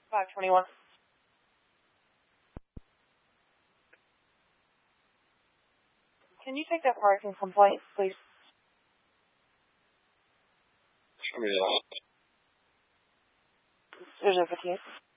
521. Can you take that parking complaint, please? Show me that. There's a 58.